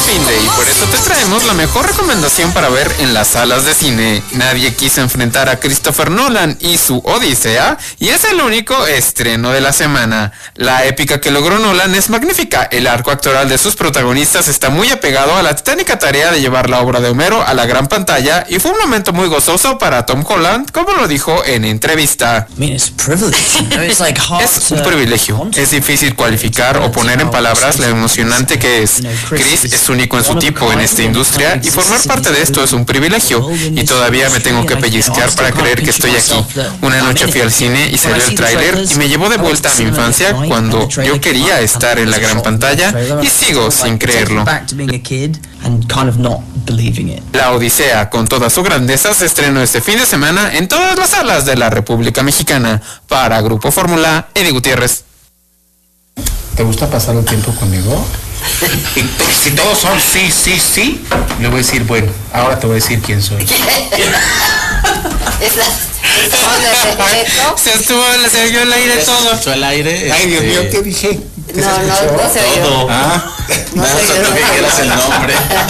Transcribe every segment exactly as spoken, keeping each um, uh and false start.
finde y por eso te traemos la mejor recomendación para ver en las salas de cine. Nadie quiso enfrentar a Christopher Nolan y su Odisea, y es el único estreno de la semana. La épica que logró Nolan es magnífica. El arco actoral de sus protagonistas está muy apegado a la titánica tarea de llevar la obra de Homero a la gran pantalla, y fue un momento muy gozoso para Tom Holland, como lo dijo en entrevista. Es un privilegio. Es difícil cualificar o poner en palabras lo emocionante que es. Chris es único en su tipo en esta industria y formar parte de esto es un privilegio. Y todavía me tengo que pellizcar para creer que estoy aquí. Una noche fui al cine y salió el tráiler y me llevó de vuelta a mi infancia cuando yo quería estar en la gran pantalla y sigo sin creerlo. La Odisea, con toda su grandeza, se estrenó este fin de semana en todas las salas de la República Mexicana. Para Grupo Fórmula, Eddie Gutiérrez. ¿Te gusta pasar el tiempo conmigo? Si todos son sí, sí, sí, le voy a decir, bueno, ahora te voy a decir quién soy. Se estuvo, se vio el aire todo. Se echó el aire. Ay, Dios mío, ¿qué dije? No, no, no se oyó. Ah, no se oyó. Que quieras el nombre.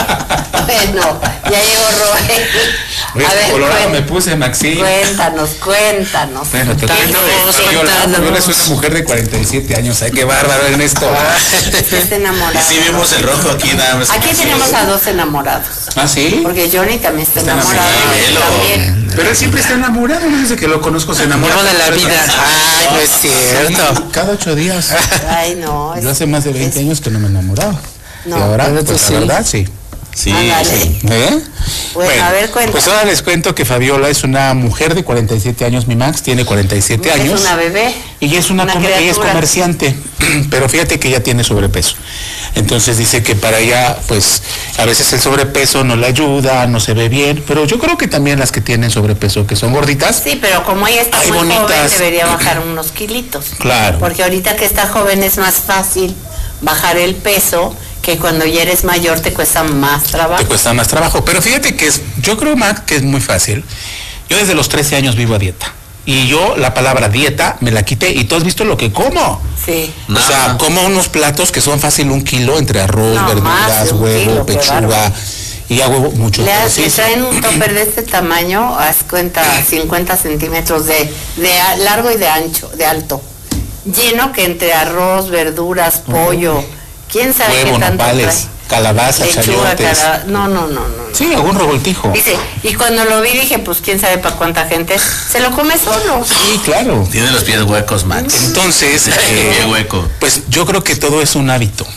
Bueno, ya llegó Roel. A ver, colorado me puse, Maxi. Cuéntanos, cuéntanos. Bueno, te cuento que Viola es una mujer de cuarenta y siete años. Ay, qué bárbaro, Ernesto. Estás enamorado. Y sí vimos el rojo aquí, nada más. Aquí tenemos a dos enamorados. ¿Ah, sí? Porque Johnny también está, está enamorado. enamorado. También. Pero él siempre está enamorado, no desde que lo conozco se enamora de la vida. Ay, no es cierto. Cada ocho días. Ay, no. Yo hace más de veinte es... años que no me enamoraba. No. Y ahora, pues, sí. la verdad, sí. Sí, sí. ¿Eh? Bueno, bueno, a ver, cuéntame. Pues ahora les cuento que Fabiola es una mujer de cuarenta y siete años, mi Max tiene cuarenta y siete años. Es una bebé. Y es una, una comer, ella es comerciante, pero fíjate que ella tiene sobrepeso. Entonces dice que para ella, pues, a veces el sobrepeso no le ayuda, no se ve bien, pero yo creo que también las que tienen sobrepeso, que son gorditas. Sí, pero como ella está ay, muy bonitas. joven, debería bajar unos kilitos. Claro. Porque ahorita que está joven es más fácil bajar el peso, que cuando ya eres mayor te cuesta más trabajo. Te cuesta más trabajo, pero fíjate que es, yo creo, Mac, que es muy fácil. Yo desde los trece años vivo a dieta. Y yo la palabra dieta me la quité y tú has visto lo que como. Sí. O sea, no. como unos platos que son fácil un kilo entre arroz, no, verduras, huevo, kilo, pechuga y hago mucho. Le, le traen un topper de este tamaño, haz cuenta, cincuenta centímetros de, de largo y de ancho, de alto. Lleno que entre arroz, verduras, pollo, quién sabe huevo, qué tanto nopales, trae. calabaza, Lechuga, chayotes. cala... No, no, no, no. Sí, algún revoltijo. Dice, y cuando lo vi dije, pues quién sabe para cuánta gente, se lo come solo. Sí, claro. Tiene los pies huecos, Max. Entonces, eh, pie hueco. Pues yo creo que todo es un hábito.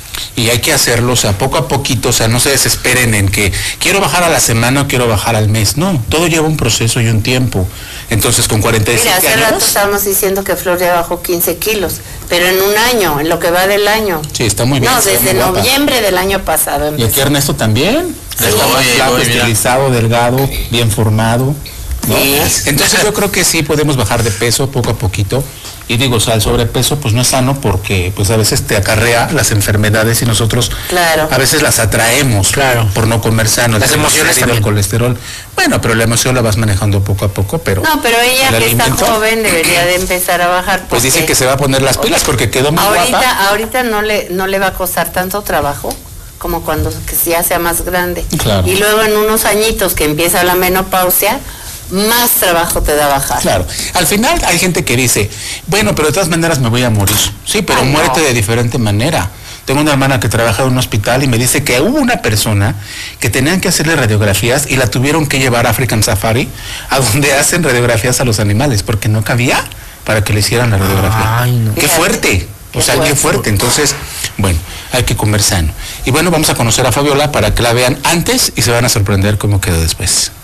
Y hay que hacerlo, o sea, poco a poquito, o sea, no se desesperen en que quiero bajar a la semana o quiero bajar al mes. No, todo lleva un proceso y un tiempo. Entonces, con cuarenta y siete Mira, hace años... rato estábamos diciendo que Flor ya bajó quince kilos, pero en un año, en lo que va del año. Sí, está muy bien. No, desde noviembre del año pasado empezó. Y aquí Ernesto también. Sí, Está más oye, flaco, oye, mira. estilizado, delgado, bien formado, ¿no? Sí. Entonces yo creo que sí podemos bajar de peso poco a poquito. Y digo, o sea, el sobrepeso pues no es sano porque pues a veces te acarrea las enfermedades y nosotros Claro. a veces las atraemos, claro, por no comer sano. Las emociones también. El colesterol. Bueno, pero la emoción la vas manejando poco a poco, pero... No, pero ella el que está alimento, joven debería de empezar a bajar. pues dice porque que se va a poner las pilas porque quedó muy ahorita, guapa. ahorita no le, no le va a costar tanto trabajo como cuando que ya sea más grande. Claro. Y luego en unos añitos que empieza la menopausia, más trabajo te da bajar. Claro, al final hay gente que dice, bueno, pero de todas maneras me voy a morir. Sí, pero Ay, muérete no. de diferente manera. Tengo una hermana que trabaja en un hospital y me dice que hubo una persona que tenían que hacerle radiografías y la tuvieron que llevar a African Safari, a donde hacen radiografías a los animales, porque no cabía para que le hicieran la radiografía. Ay, no. Qué fuerte. O Qué sea, qué fuerte. fuerte. Entonces, bueno, hay que comer sano. Y bueno, vamos a conocer a Fabiola para que la vean antes y se van a sorprender cómo quedó después.